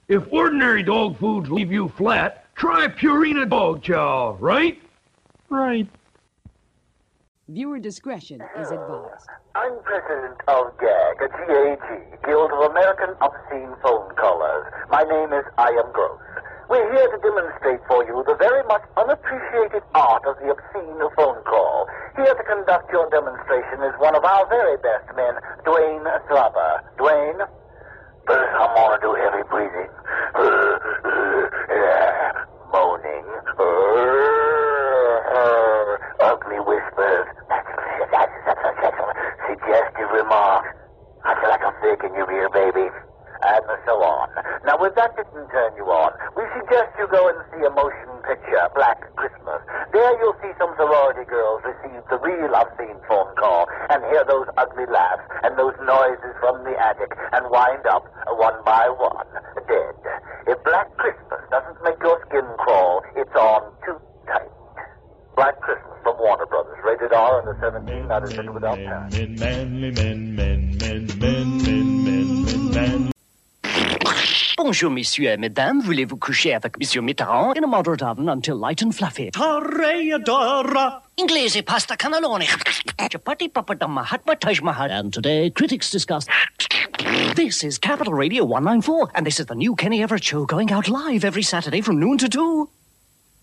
If ordinary dog foods leave you flat, try Purina Dog Chow, right? Right. Viewer discretion is advised. I'm president of GAG, a GAG, Guild of American Obscene Phone Callers. My name is Ian Gross. We're here to demonstrate for you the very much unappreciated art of the obscene phone call. Here to conduct your demonstration is one of our very best men, Dwayne Slobber. Dwayne? First, I'm going to do heavy breathing. Moaning. Ugly whispers. Suggestive remarks. I feel like I'm faking you here, baby. And so on. Now, if that didn't turn you on, we suggest you go and see a motion picture, Black Christmas. There you'll see some sorority girls receive the real obscene phone call and hear those ugly laughs and those noises from the attic and wind up, one by one, dead. If Black Christmas doesn't make your skin crawl, it's on too tight. Black Christmas from Warner Brothers, rated R under 17, not admitted without parents. Bonjour, messieurs et mesdames. Voulez-vous coucher avec Monsieur Mitterrand in a moderate oven until light and fluffy? Toreadora. Inglese pasta cannelloni. Chapati papadama hatma taj mahal. And today, critics discuss... This is Capital Radio 194, and this is the new Kenny Everett Show going out live every Saturday from noon to 2.